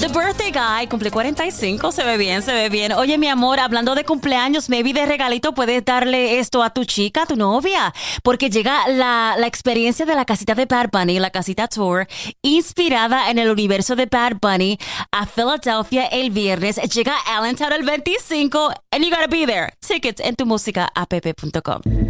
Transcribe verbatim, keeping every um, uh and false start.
The Birthday Guy cumple cuarenta y cinco, se ve bien, se ve bien. Oye, mi amor, hablando de cumpleaños, maybe de regalito puedes darle esto a tu chica, a tu novia, porque llega la, la experiencia de la casita de Bad Bunny, la casita tour, inspirada en el universo de Bad Bunny, a Philadelphia el viernes. Llega Allentown el veinticinco, and you gotta be there. Tickets en tu música app punto com.